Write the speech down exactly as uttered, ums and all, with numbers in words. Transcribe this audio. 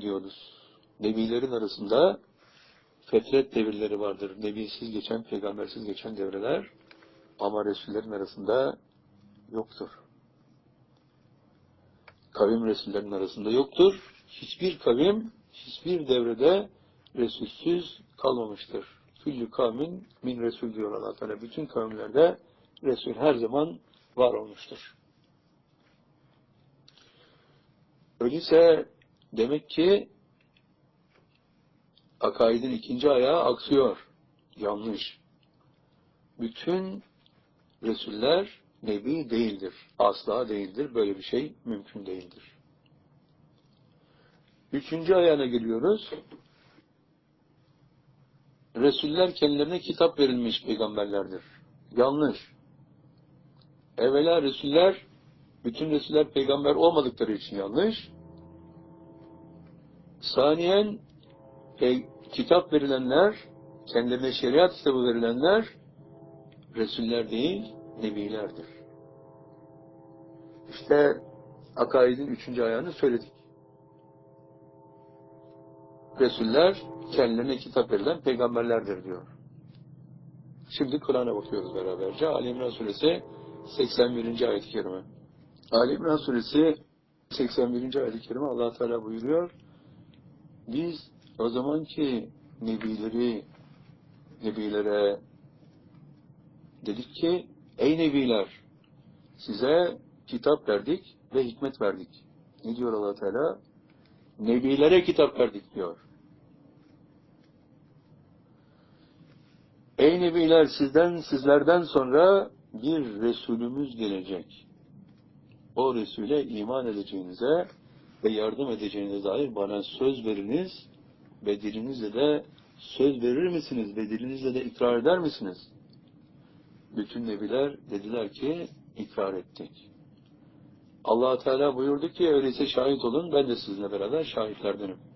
diyoruz. Nebilerin arasında fetret devirleri vardır. Nebisiz geçen, peygambersiz geçen devreler ama Resullerin arasında yoktur. Kavim Resullerin arasında yoktur. Hiçbir kavim, hiçbir devrede Resulsüz kalmamıştır. Küllü kavmin min Resul diyor Allah Teala. Bütün kavimlerde Resul her zaman var olmuştur. Öyleyse demek ki akaidin ikinci ayağı aksıyor. Yanlış. Bütün Resuller Nebi değildir. Asla değildir. Böyle bir şey mümkün değildir. Üçüncü ayağına geliyoruz. Resuller kendilerine kitap verilmiş peygamberlerdir. Yanlış. Evvela Resuller, bütün Resuller peygamber olmadıkları için yanlış. Saniyen, kitap verilenler, kendilerine şeriat kitabı verilenler, Resuller değil, Nebilerdir. İşte akaidin üçüncü ayağını söyledik. Resuller, kendilerine kitap verilen peygamberlerdir diyor. Şimdi Kur'an'a bakıyoruz beraberce. Ali İmran Suresi seksen birinci ayet-i kerime. Ali İmran Suresi seksen birinci ayet-i kerime Allah Teala buyuruyor. Biz o zaman ki nebileri, nebilere dedik ki, ey nebiler, size kitap verdik ve hikmet verdik. Ne diyor Allah Teala? Nebilere kitap verdik diyor. Ey nebiler, sizden, sizlerden sonra bir Resulümüz gelecek. O Resul'e iman edeceğinize ve yardım edeceğinize dair bana söz veriniz ve dilinizle de söz verir misiniz ve dilinizle de ikrar eder misiniz? Bütün nebiler dediler ki ikrar ettik. Allah Teala buyurdu ki öyleyse şahit olun, ben de sizinle beraber şahitlerdenim.